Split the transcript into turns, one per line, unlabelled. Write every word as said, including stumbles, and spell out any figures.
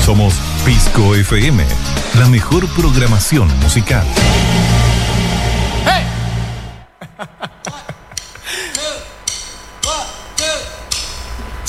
Somos Pisco F M, la mejor programación musical.